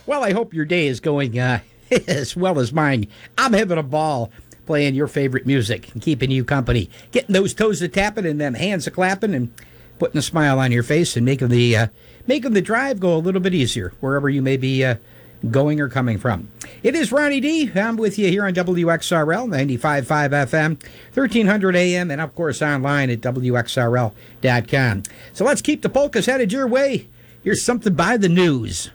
Well, I hope your day is going as well as mine. I'm having a ball playing your favorite music and keeping you company, getting those toes a tapping and them hands a clapping and putting a smile on your face and making the drive go a little bit easier wherever you may be going or coming from. It is Ronnie D. I'm with you here on WXRL 95.5 FM, 1300 AM, and of course online at WXRL.com. So let's keep the polkas headed your way. Here's something by the news.